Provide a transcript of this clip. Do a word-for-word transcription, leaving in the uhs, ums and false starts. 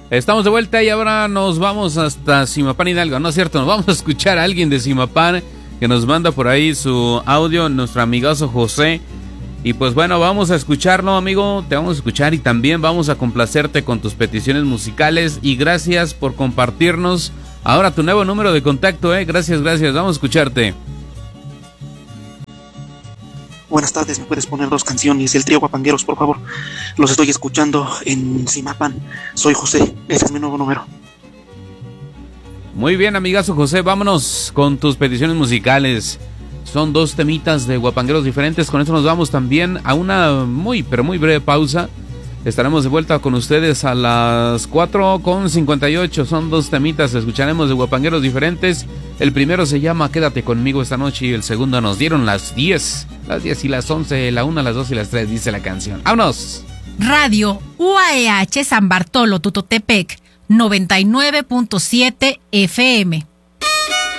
Estamos de vuelta y ahora nos vamos hasta Zimapán Hidalgo, ¿no es cierto? Nos vamos a escuchar a alguien de Zimapán que nos manda por ahí su audio, nuestro amigazo José. Y pues bueno, vamos a escucharlo, amigo, te vamos a escuchar y también vamos a complacerte con tus peticiones musicales. Y gracias por compartirnos ahora tu nuevo número de contacto, eh. Gracias, gracias, vamos a escucharte. Buenas tardes, ¿me puedes poner dos canciones del trío Guapangueros, por favor? Los estoy escuchando en Zimapán. Soy José, ese es mi nuevo número. Muy bien, amigazo José, vámonos con tus peticiones musicales. Son dos temitas de Guapangueros diferentes. Con esto nos vamos también a una muy, pero muy breve pausa. Estaremos de vuelta con ustedes a las cuatro con cincuenta y ocho. Son dos temitas, escucharemos de Guapangueros diferentes. El primero se llama Quédate conmigo esta noche y el segundo nos dieron las diez. Las diez y las once, la una, las dos y las tres, dice la canción. ¡Vámonos! Radio U A E H San Bartolo Tutotepec, noventa y nueve punto siete F M.